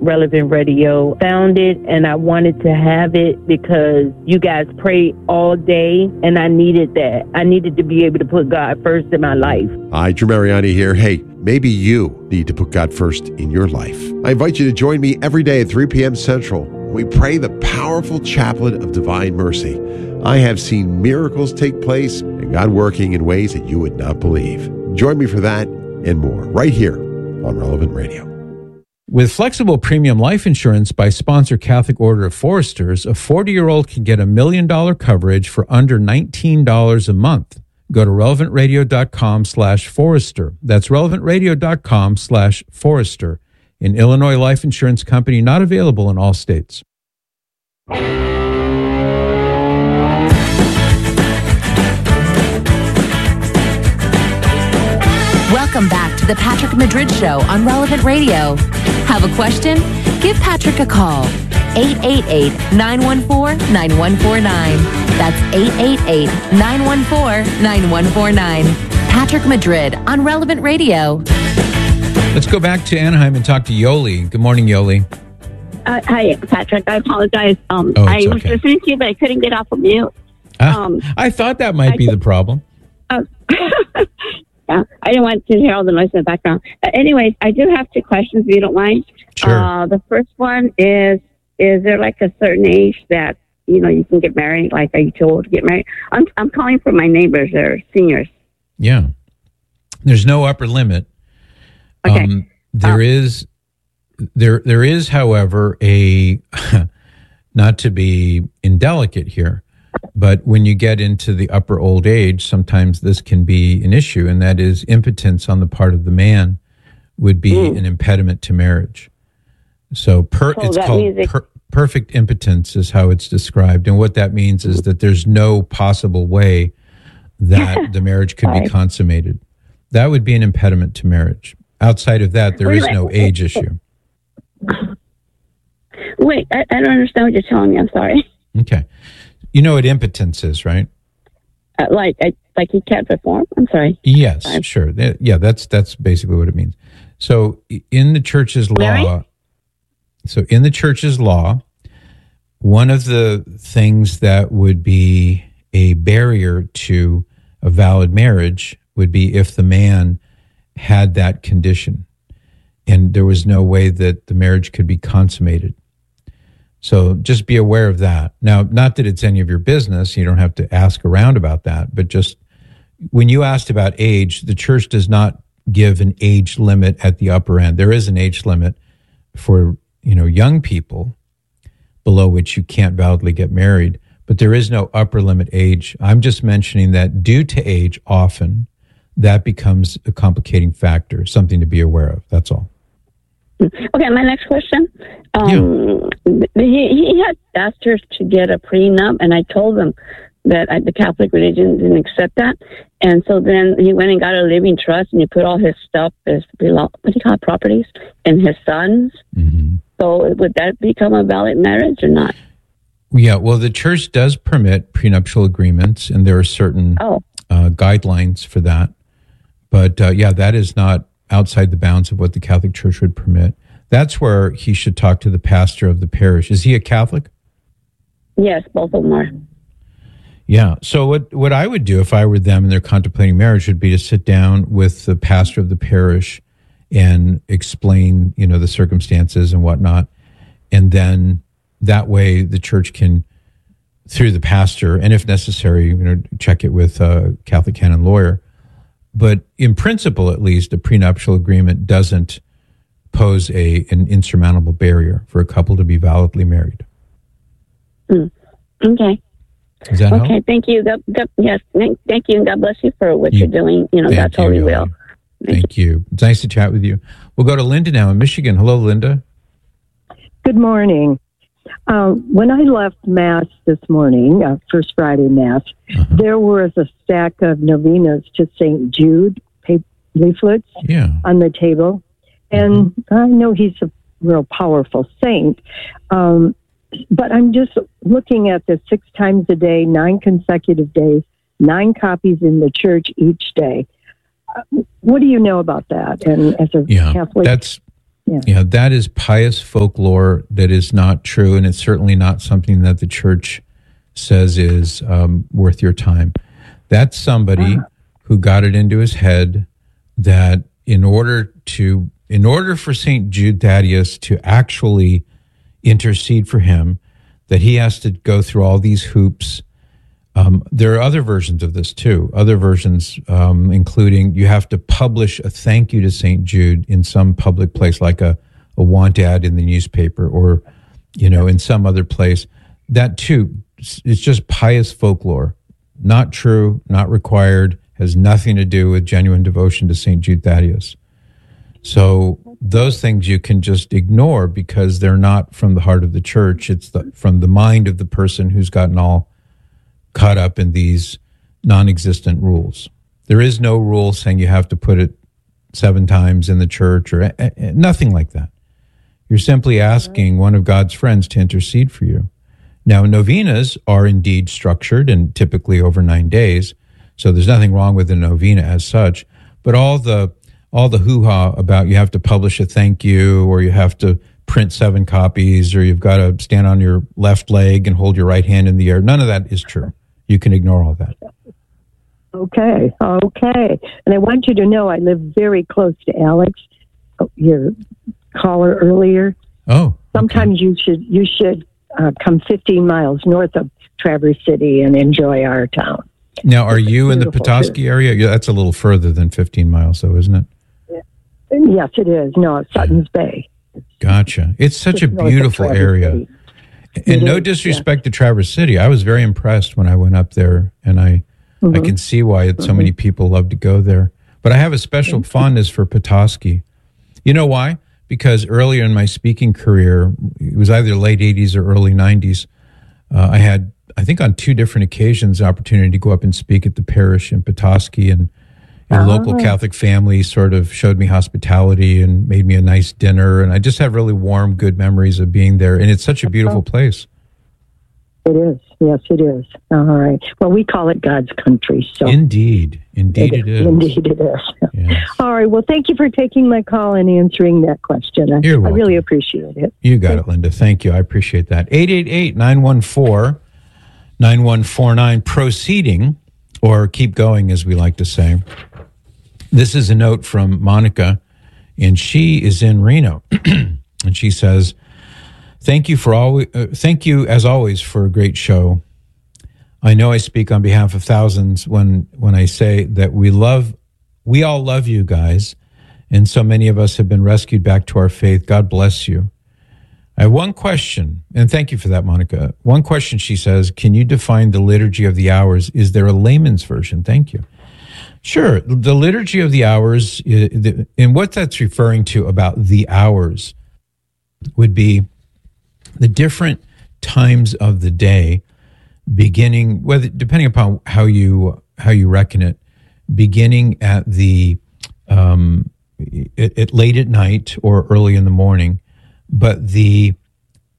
Relevant Radio. Found it, and I wanted to have it because you guys pray all day, and I needed that. I needed to be able to put God first in my life. Hi, Drew Mariani here. Hey, maybe you need to put God first in your life. I invite you to join me every day at 3 p.m. Central. We pray the powerful chaplet of divine mercy. I have seen miracles take place and God working in ways that you would not believe. Join me for that and more right here on Relevant Radio. With flexible premium life insurance by sponsor Catholic Order of Foresters, a 40-year-old can get $1 million coverage for under $19 a month. Go to relevantradio.com/Forester. That's relevantradio.com/Forester. An Illinois life insurance company not available in all states. Welcome back to the Patrick Madrid Show on Relevant Radio. Have a question? Give Patrick a call. 888-914-9149. That's 888-914-9149. Patrick Madrid on Relevant Radio. Let's go back to Anaheim and talk to Yoli. Good morning, Yoli. Hi, Patrick. I apologize. I was listening to you, but I couldn't get off of mute. I thought that might be the problem. Yeah, I didn't want to hear all the noise in the background. Anyways, I do have two questions, if you don't mind. Sure. The first one is there like a certain age that, you can get married? Like, are you too old to get married? I'm calling for my neighbors. They're seniors. Yeah. There's no upper limit. Okay. There is, however, not to be indelicate here, but when you get into the upper old age, sometimes this can be an issue, and that is impotence on the part of the man would be an impediment to marriage. So it's called perfect impotence is how it's described. And what that means is that there's no possible way that the marriage could be consummated. That would be an impediment to marriage. Outside of that, there is no age issue. Wait, I don't understand what you're telling me. I'm sorry. Okay. You know what impotence is, right? Like he can't perform? I'm sorry. Yes, sure. Yeah, that's basically what it means. So in the church's law, one of the things that would be a barrier to a valid marriage would be if the man had that condition and there was no way that the marriage could be consummated. So just be aware of that. Now, not that it's any of your business. You don't have to ask around about that. But just when you asked about age, the church does not give an age limit at the upper end. There is an age limit for, young people below which you can't validly get married. But there is no upper limit age. I'm just mentioning that due to age, often that becomes a complicating factor, something to be aware of. That's all. Okay, my next question. He had asked her to get a prenup, and I told him that the Catholic religion didn't accept that. And so then he went and got a living trust, and he put all his stuff, what do you call it, properties, and his sons. Mm-hmm. So would that become a valid marriage or not? Yeah, well, the church does permit prenuptial agreements, and there are certain guidelines for that. But that is not outside the bounds of what the Catholic Church would permit. That's where he should talk to the pastor of the parish. Is he a Catholic? Yes, both of them are. Yeah. So what I would do if I were them and they're contemplating marriage would be to sit down with the pastor of the parish and explain, the circumstances and whatnot. And then that way the church can, through the pastor, and if necessary, check it with a Catholic canon lawyer. But in principle, at least, a prenuptial agreement doesn't pose an insurmountable barrier for a couple to be validly married. Okay. Does that help? Okay, thank you. Yes, thank you, and God bless you for what you're doing. God totally will. Thank you. It's nice to chat with you. We'll go to Linda now in Michigan. Hello, Linda. Good morning. When I left Mass this morning, First Friday Mass, there was a stack of novenas to St. Jude leaflets on the table. And I know he's a real powerful saint, but I'm just looking at this 6 times a day, 9 consecutive days, 9 copies in the church each day. What do you know about that? And as a Catholic... Yeah, that is pious folklore that is not true, and it's certainly not something that the church says is worth your time. That's somebody who got it into his head that in order for St. Jude Thaddeus to actually intercede for him, that he has to go through all these hoops. There are other versions of this too. Other versions, including you have to publish a thank you to St. Jude in some public place, like a want ad in the newspaper, or in some other place. That too, it's just pious folklore. Not true, not required, has nothing to do with genuine devotion to St. Jude Thaddeus. So those things you can just ignore because they're not from the heart of the church. It's from the mind of the person who's gotten all caught up in these non-existent rules. There is no rule saying you have to put it 7 times in the church or nothing like that. You're simply asking one of God's friends to intercede for you. Now, novenas are indeed structured and typically over 9 days, so there's nothing wrong with a novena as such, but all the hoo-ha about you have to publish a thank you, or you have to print 7 copies, or you've got to stand on your left leg and hold your right hand in the air, none of that is true. You can ignore all that. Okay. And I want you to know I live very close to Alex, your caller earlier. Oh. Sometimes you should come 15 miles north of Traverse City and enjoy our town. Now, are you in the Petoskey area? Yeah, that's a little further than 15 miles, though, isn't it? Yes, it is. No, it's Sutton's Bay. Gotcha. It's such a beautiful area. And no disrespect to Traverse City. I was very impressed when I went up there, and I can see why so many people love to go there. But I have a special fondness for Petoskey. You know why? Because earlier in my speaking career, it was either late 80s or early 90s, I had, I think on 2 different occasions, the opportunity to go up and speak at the parish in Petoskey, and local Catholic family sort of showed me hospitality and made me a nice dinner. And I just have really warm, good memories of being there. And it's such a beautiful place. It is. Yes, it is. All right. Well, we call it God's country. So Indeed it is. Indeed it is. Yes. All right. Well, thank you for taking my call and answering that question. You're welcome. I really appreciate it. You got it, Linda. Thank you. I appreciate that. 888-914-9149. Proceeding, or keep going, as we like to say. This is a note from Monica, and she is in Reno, and she says, thank you as always for a great show. I know I speak on behalf of thousands when I say that we all love you guys, and so many of us have been rescued back to our faith. God bless you. I have one question, and thank you for that, Monica. One question, she says, can you define the Liturgy of the Hours? Is there a layman's version? Thank you. Sure. The Liturgy of the Hours, and what that's referring to about the hours would be the different times of the day, beginning, depending upon how you reckon it, beginning at the at late at night or early in the morning, but the